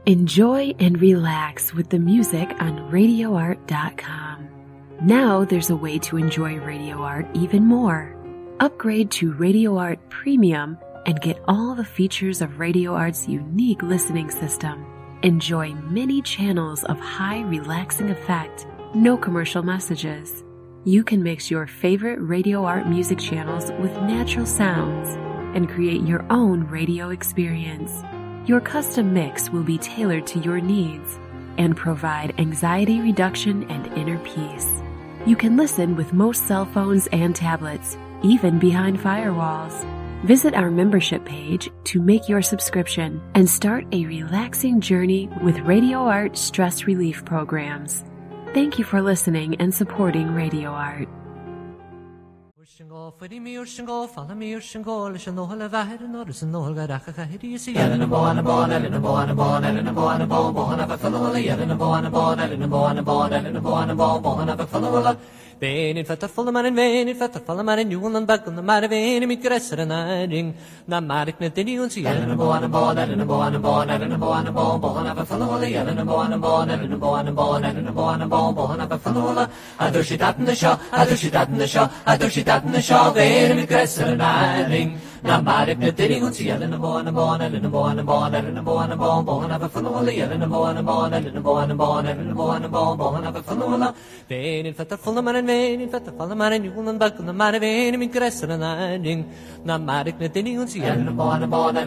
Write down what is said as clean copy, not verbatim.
Enjoy and relax with the music on RadioArt.com. Now there's a way to enjoy Radio Art even more. Upgrade to Radio Art Premium and get all the features of Radio Art's unique listening system. Enjoy many channels of high relaxing effect, no commercial messages. You can mix your favorite Radio Art music channels with natural sounds and create your own radio experience. Your custom mix will be tailored to your needs and provide anxiety reduction and inner peace. You can listen with most cell phones and tablets, even behind firewalls. Visit our membership page to make your subscription and start a relaxing journey with Radio Art stress relief programs. Thank you for listening and supporting Radio Art. Benin fetta fulla mannen, venin fetta fulla mannen, julen backen, de mare venin mit gressere naring. Na marik net in uns jellen en boan en boan en en boan en boan en en boan en boan boan ave fulla holle jellen en boan en boan en en boan en boan en en boan en boan boan ave fulla holle. Adu shitat in de sha, adu shitat in de sha, adu shitat in de sha, venin mit gressere naring. Na marik net in uns jellen en boan en boan en en boan en boan en en boan en boan boan ave fulla holle jellen en boan en boan en en boan en boan en en boan en boan boan ave fulla holle. Benin fetta fulla mannen, venin fetta fulla mannen, julen backen, de mare venin mit gressere naring. Na marik net in uns jellen en boan en boan